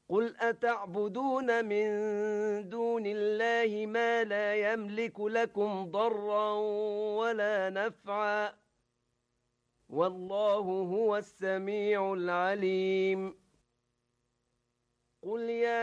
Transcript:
قل أتعبدون من دون الله ما لا يملك لكم ضرا ولا نفعا والله هو السميع العليم قل يا